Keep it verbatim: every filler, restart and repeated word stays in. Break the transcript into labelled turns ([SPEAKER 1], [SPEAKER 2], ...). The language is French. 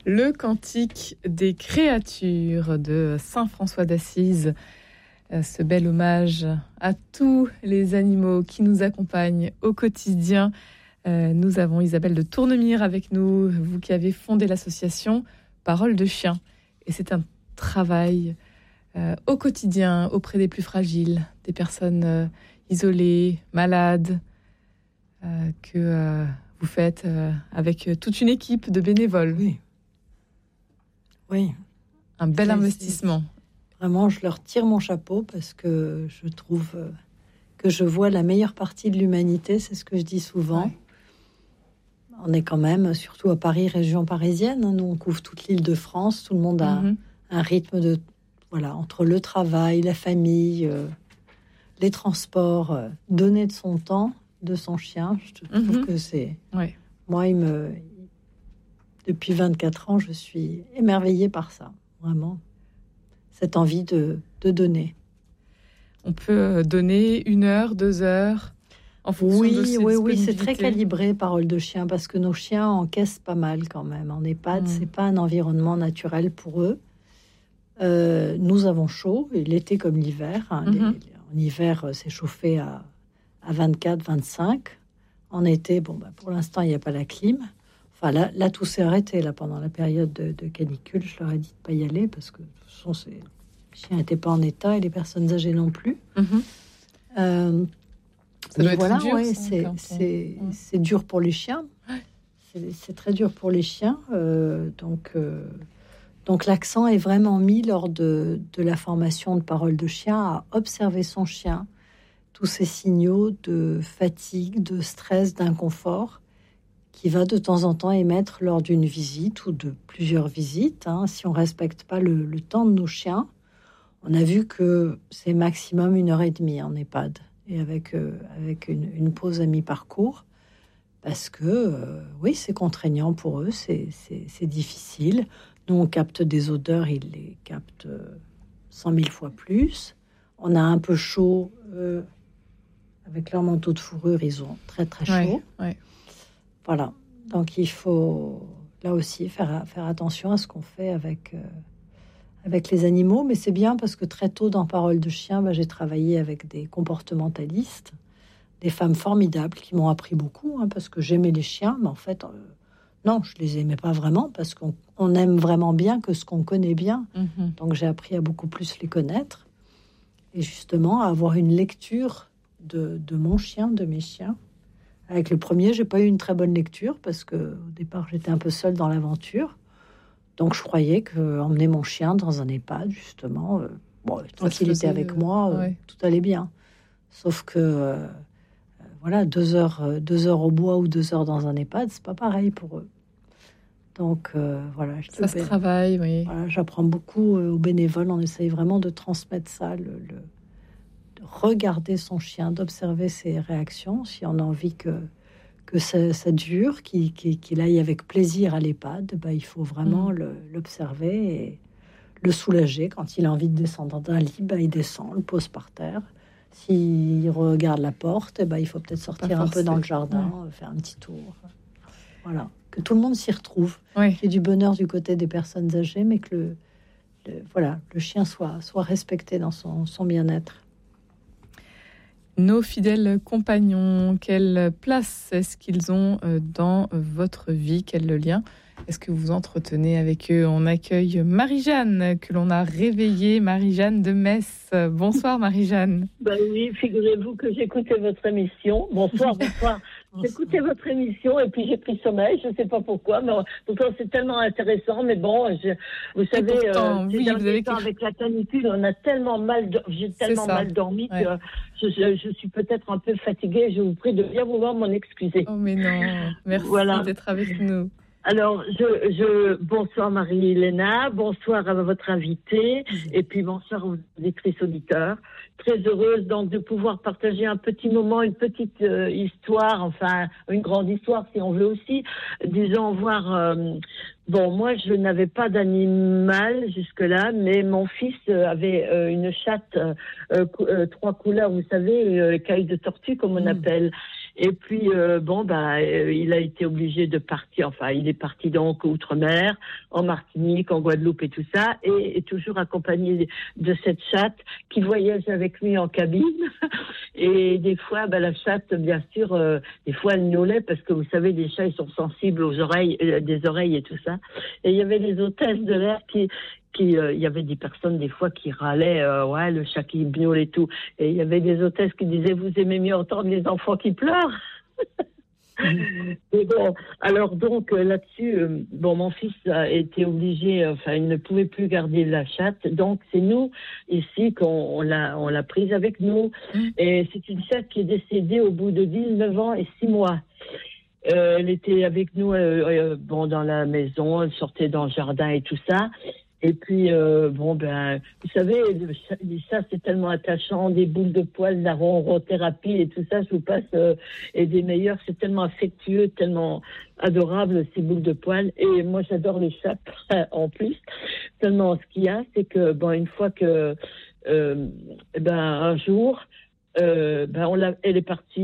[SPEAKER 1] Le cantique des créatures de saint François d'Assise. Ce bel hommage à tous les animaux qui nous accompagnent au quotidien. Nous avons Isabelle de Tournemire avec nous, vous qui avez fondé l'association Parole de Chien. Et c'est un travail euh, au quotidien auprès des plus fragiles, des personnes euh, isolées, malades, euh, que euh, vous faites euh, avec toute une équipe de bénévoles.
[SPEAKER 2] Oui. Oui.
[SPEAKER 1] Un bel
[SPEAKER 2] c'est,
[SPEAKER 1] investissement.
[SPEAKER 2] C'est... Vraiment, je leur tire mon chapeau parce que je trouve que je vois la meilleure partie de l'humanité, c'est ce que je dis souvent. Ouais. On est quand même, surtout à Paris, région parisienne, hein, nous on couvre toute l'île de France, tout le monde a mm-hmm. un rythme de, voilà, entre le travail, la famille, euh, les transports, euh, donner de son temps, de son chien, je trouve mm-hmm. que c'est...
[SPEAKER 1] Ouais.
[SPEAKER 2] Moi, il me... depuis vingt-quatre ans, je suis émerveillée par ça, vraiment. Cette envie de, de donner.
[SPEAKER 1] On peut donner une heure, deux heures...
[SPEAKER 2] Oui, oui, oui, c'est très calibré, Parole de Chien, parce que nos chiens encaissent pas mal quand même. En EHPAD, mmh. c'est pas un environnement naturel pour eux. Euh, nous avons chaud, et l'été comme l'hiver. Hein, mmh. les, en hiver, c'est chauffé à, à vingt-quatre, vingt-cinq. En été, bon, bah, pour l'instant, il n'y a pas la clim. Enfin, là, là, tout s'est arrêté là, pendant la période de, de canicule. Je leur ai dit de ne pas y aller, parce que de toute façon, ces les chiens n'étaient pas en état, et les personnes âgées non plus.
[SPEAKER 1] Mmh.
[SPEAKER 2] Euh,
[SPEAKER 1] Ça doit
[SPEAKER 2] voilà,
[SPEAKER 1] être dur,
[SPEAKER 2] ouais,
[SPEAKER 1] ça,
[SPEAKER 2] c'est,
[SPEAKER 1] on...
[SPEAKER 2] c'est, c'est dur pour les chiens. C'est, c'est très dur pour les chiens. Euh, donc, euh, donc, l'accent est vraiment mis lors de, de la formation de Parole de Chien à observer son chien, tous ces signaux de fatigue, de stress, d'inconfort qu'il va de temps en temps émettre lors d'une visite ou de plusieurs visites. Hein. Si on ne respecte pas le, le temps de nos chiens, on a vu que c'est maximum une heure et demie en EHPAD. Et avec, euh, avec une, une pause à mi-parcours, parce que, euh, oui, c'est contraignant pour eux, c'est, c'est, c'est difficile. Nous, on capte des odeurs, ils les captent cent mille fois plus. On a un peu chaud, euh, avec leur manteau de fourrure, ils ont très, très chaud.
[SPEAKER 1] Ouais, ouais.
[SPEAKER 2] Voilà, donc il faut, là aussi, faire, faire attention à ce qu'on fait avec... Euh, avec les animaux, mais c'est bien parce que très tôt dans Parole de Chien, bah, j'ai travaillé avec des comportementalistes, des femmes formidables qui m'ont appris beaucoup, hein, parce que j'aimais les chiens, mais en fait, euh, non, je les aimais pas vraiment, parce qu'on on aime vraiment bien que ce qu'on connaît bien. Mm-hmm. Donc j'ai appris à beaucoup plus les connaître, et justement à avoir une lecture de, de mon chien, de mes chiens. Avec le premier, j'ai pas eu une très bonne lecture, parce que au départ, j'étais un peu seule dans l'aventure. Donc, je croyais qu'emmener mon chien dans un EHPAD, justement, euh, bon, tant qu'il était avec moi, euh, ouais. tout allait bien. Sauf que, euh, voilà, deux heures, euh, deux heures au bois ou deux heures dans un EHPAD, c'est pas pareil pour eux. Donc, euh, voilà. Je
[SPEAKER 1] ça se bé- travaille, oui.
[SPEAKER 2] Voilà, j'apprends beaucoup euh, aux bénévoles. On essaye vraiment de transmettre ça, le, le, de regarder son chien, d'observer ses réactions, si on a envie que... que ça, ça dure, qu'il, qu'il, qu'il aille avec plaisir à l'EHPAD, bah, il faut vraiment mmh. le, l'observer et le soulager. Quand il a envie de descendre d'un lit, bah, il descend, le pose par terre. S'il regarde la porte, bah, il faut peut-être sortir un peu dans le jardin, ouais. faire un petit tour. Voilà, que tout le monde s'y retrouve.
[SPEAKER 1] Ouais.
[SPEAKER 2] Qu'il y ait du bonheur du côté des personnes âgées, mais que le, le, voilà, le chien soit, soit respecté dans son, son bien-être.
[SPEAKER 1] Nos fidèles compagnons, quelle place est-ce qu'ils ont dans votre vie? Quel lien est-ce que vous entretenez avec eux? On accueille Marie-Jeanne, que l'on a réveillée, Marie-Jeanne de Metz. Bonsoir Marie-Jeanne.
[SPEAKER 3] Ben oui, figurez-vous que j'écoutais votre émission. Bonsoir, bonsoir. J'écoutais votre émission et puis j'ai pris sommeil, je ne sais pas pourquoi, mais pourtant c'est tellement intéressant. Mais bon, je, vous savez,
[SPEAKER 1] pourtant, euh, oui, vous avez
[SPEAKER 3] temps, avec la canicule, on a tellement mal, do- j'ai tellement mal dormi ouais. que je, je, je suis peut-être un peu fatiguée. Je vous prie de bien vouloir m'en excuser.
[SPEAKER 1] Oh mais non, merci voilà. d'être avec nous.
[SPEAKER 3] Alors, je, je, bonsoir Marie-Léna, bonsoir à votre invitée, et puis bonsoir aux auditrices auditeurs. Très heureuse donc de pouvoir partager un petit moment, une petite euh, histoire, enfin une grande histoire si on veut aussi. Disons voir. Euh, bon, moi je n'avais pas d'animal jusque-là, mais mon fils avait euh, une chatte euh, euh, trois couleurs, vous savez, euh, caille de tortue comme on mmh. appelle. Et puis, euh, bon, bah, euh, il a été obligé de partir. Enfin, il est parti donc outre-mer, en Martinique, en Guadeloupe et tout ça, et, et toujours accompagné de cette chatte qui voyage avec lui en cabine. Et des fois, bah, la chatte, bien sûr, euh, des fois, elle miaulait parce que vous savez, les chats, ils sont sensibles aux oreilles, euh, des oreilles et tout ça. Et il y avait des hôtesses de l'air qui qui euh, il y avait des personnes des fois qui râlaient euh, ouais, le chat qui miaule et tout, et il y avait des hôtesses qui disaient vous aimez mieux entendre les enfants qui pleurent. Et bon, alors donc euh, là-dessus, euh, bon, mon fils a été obligé, euh, enfin il ne pouvait plus garder la chatte, donc c'est nous ici qu'on on l'a on l'a prise avec nous, et c'est une chatte qui est décédée au bout de dix-neuf ans et six mois. Euh, elle était avec nous, euh, euh, bon, dans la maison, elle sortait dans le jardin et tout ça. Et puis, euh, bon, ben, vous savez, le chat, les chats, c'est tellement attachant, des boules de poils, la ronrothérapie et tout ça, je vous passe, euh, et des meilleurs, c'est tellement affectueux, tellement adorable, ces boules de poils. Et moi, j'adore les chats, en plus. Seulement, ce qu'il y a, c'est que, bon, une fois que, euh, ben, un jour, euh, ben, on l'a, elle est partie.